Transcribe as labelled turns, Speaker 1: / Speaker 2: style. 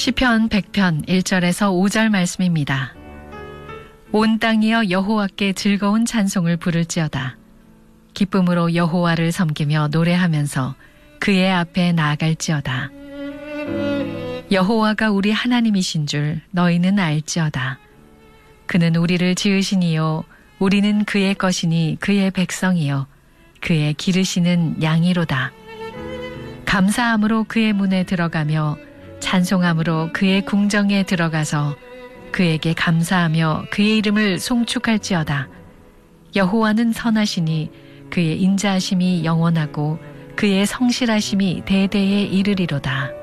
Speaker 1: 시편 100편 1절에서 5절 말씀입니다. 온 땅이여 여호와께 즐거운 찬송을 부를지어다. 기쁨으로 여호와를 섬기며 노래하면서 그의 앞에 나아갈지어다. 여호와가 우리 하나님이신 줄 너희는 알지어다. 그는 우리를 지으시니요 우리는 그의 것이니 그의 백성이요 그의 기르시는 양이로다. 감사함으로 그의 문에 들어가며 찬송함으로 그의 궁정에 들어가서 그에게 감사하며 그의 이름을 송축할지어다. 여호와는 선하시니 그의 인자하심이 영원하고 그의 성실하심이 대대에 이르리로다.